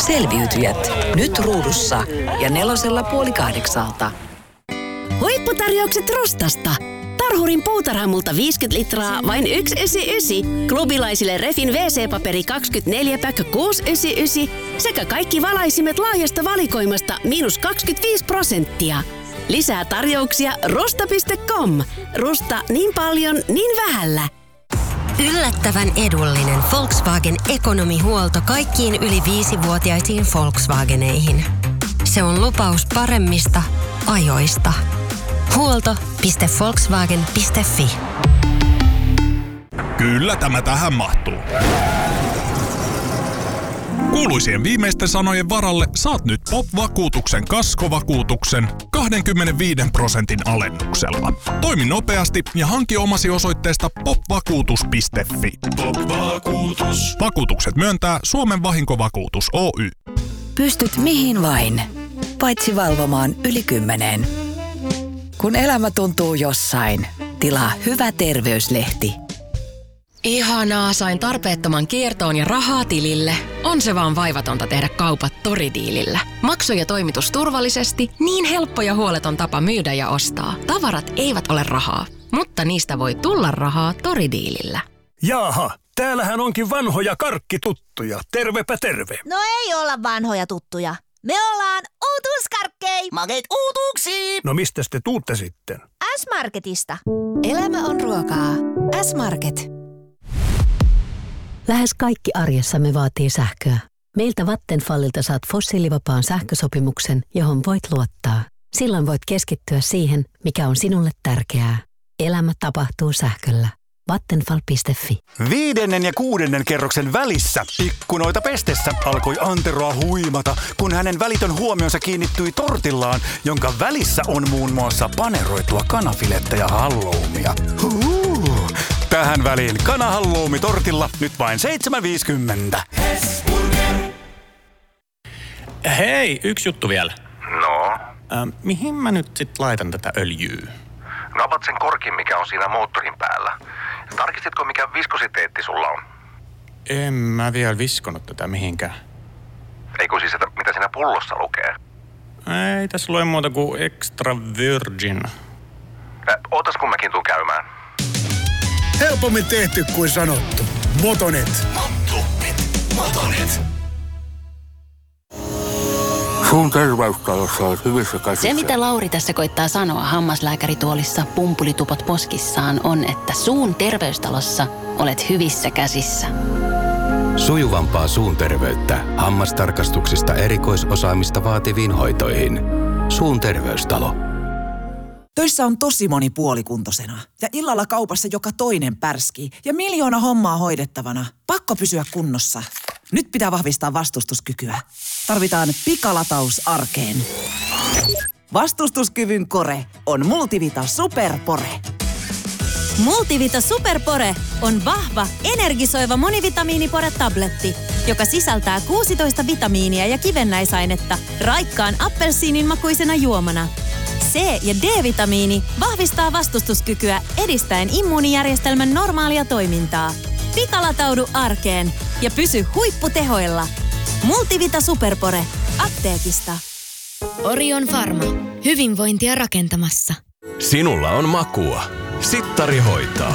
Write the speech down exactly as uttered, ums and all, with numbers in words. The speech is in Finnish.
Selviytyjät. Nyt ruudussa ja nelosella puoli kahdeksalta. Huipputarjoukset Rustasta. Tarhurin puutarhamulta viisikymmentä litraa, vain yksi yhdeksänkymmentäyhdeksän. Klubilaisille Refin wee see-paperi kaksikymmentäneljä päkkä kuusi yhdeksänkymmentäyhdeksän. Sekä kaikki valaisimet laajasta valikoimasta miinus kaksikymmentäviisi prosenttia. Lisää tarjouksia rusta piste com. Rusta niin paljon, niin vähällä. Yllättävän edullinen Volkswagen ekonomihuolto kaikkiin yli viisivuotiaisiin Volkswageneihin. Se on lupaus paremmista ajoista. Huolto piste volkswagen piste fi. Kyllä tämä tähän mahtuu. Kuuluisien viimeisten sanojen varalle saat nyt Pop-vakuutuksen kaskovakuutuksen kaksikymmentäviisi prosentin alennuksella. Toimi nopeasti ja hanki omasi osoitteesta pop vakuutus piste fi. Pop-vakuutus. Vakuutukset myöntää Suomen Vahinkovakuutus Oy. Pystyt mihin vain, paitsi valvomaan yli kymmeneen. Kun elämä tuntuu jossain, tilaa Hyvä terveyslehti. Ihanaa, sain tarpeettoman kiertoon ja rahaa tilille. On se vaan vaivatonta tehdä kaupat Toridiilillä. Maksu ja toimitus turvallisesti, niin helppo ja huoleton tapa myydä ja ostaa. Tavarat eivät ole rahaa, mutta niistä voi tulla rahaa Toridiilillä. Jaaha, täällähän onkin vanhoja karkkituttuja. Tervepä terve. No ei olla vanhoja tuttuja. Me ollaan uutuuskarkkei. Makeet uutuuksiin. No mistä te tuutte sitten? S-Marketista. Elämä on ruokaa. S-Market. Lähes kaikki arjessamme vaatii sähköä. Meiltä Vattenfallilta saat fossiilivapaan sähkösopimuksen, johon voit luottaa. Silloin voit keskittyä siihen, mikä on sinulle tärkeää. Elämä tapahtuu sähköllä. Vattenfall piste fi. Viidennen ja kuudennen kerroksen välissä ikkunoita pestessä alkoi Anteroa huimata, kun hänen välitön huomionsa kiinnittyi tortillaan, jonka välissä on muun muassa paneroitua kanafilettä ja halloumia. Huu. Tähän väliin kanahalloumi tortilla nyt vain seitsemän viisikymmentä. Hei, yksi juttu vielä. No? Äh, mihin mä nyt sit laitan tätä öljyä? Napat sen korkin, mikä on siinä moottorin päällä. Tarkistitko, mikä viskositeetti sulla on? En mä vielä viskonut tätä mihinkään. Ei kun siis, että mitä siinä pullossa lukee? Ei tässä lue muuta kuin extra virgin. Äh, ootas kun mäkin tuun käymään. Helpommin tehty kuin sanottu. Motonet. Motonet. Motonet. Suun terveystalossa on hyvissä käsissä. Se, mitä Lauri tässä koittaa sanoa hammaslääkärituolissa pumpulitupot poskissaan, on, että suun terveystalossa olet hyvissä käsissä. Sujuvampaa suun terveyttä hammastarkastuksista erikoisosaamista vaativiin hoitoihin. Suun terveystalo. Töissä on tosi moni puolikuntoisena ja illalla kaupassa joka toinen pärskii ja miljoona hommaa hoidettavana. Pakko pysyä kunnossa. Nyt pitää vahvistaa vastustuskykyä. Tarvitaan pikalataus arkeen. Vastustuskyvyn kore on Multivita Superpore. Multivita Superpore on vahva, energisoiva monivitamiinipore-tabletti, joka sisältää kuusitoista vitamiinia ja kivennäisainetta raikkaan appelsiinin makuisena juomana. C- ja D-vitamiini vahvistaa vastustuskykyä edistäen immuunijärjestelmän normaalia toimintaa. Pikalataudu arkeen ja pysy huipputehoilla. Multivita Superpore. Apteekista. Orion Pharma. Hyvinvointia rakentamassa. Sinulla on makua. Sittari hoitaa.